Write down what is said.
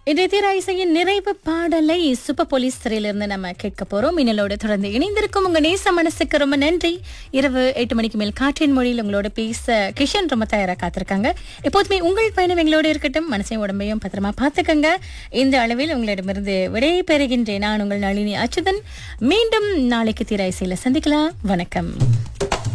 இன்றைய தீர இசையின் நிறைவு பாடலை சூப்பர் போலீஸ் திரையிலிருந்து நம்ம கேட்க போறோம். மின்னலோடு தொடர்ந்து இணைந்திருக்கும் உங்க நேச மனசுக்கு ரொம்ப நன்றி. இரவு 8 மணிக்கு மேல் காற்றின் மொழியில் உங்களோட பேச கிஷன் ரொம்ப தயாரா காத்திருக்காங்க. எப்போதுமே உங்கள் பயணம் எங்களோடு இருக்கட்டும். மனசையும் உடம்பையும் பத்திரமா பார்த்துக்கங்க. இந்த அளவில் உங்களிடமிருந்து விடை பெறுகின்றேன். நான் உங்கள் நளினி அச்சுதன். மீண்டும் நாளைக்கு தீர இசையில சந்திக்கலாம். வணக்கம்.